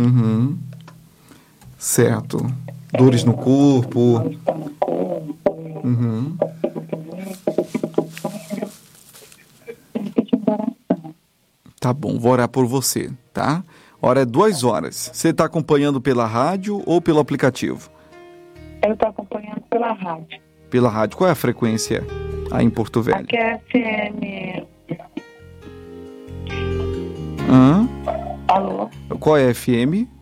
Uhum. Certo. Dores no corpo. Uhum. Tá bom, vou orar por você, tá? Hora é 2 horas. Você está acompanhando pela rádio ou pelo aplicativo? Eu estou acompanhando pela rádio. Pela rádio. Qual é a frequência aí em Porto Velho? Aqui é FM. Hã? Alô? Qual é a FM?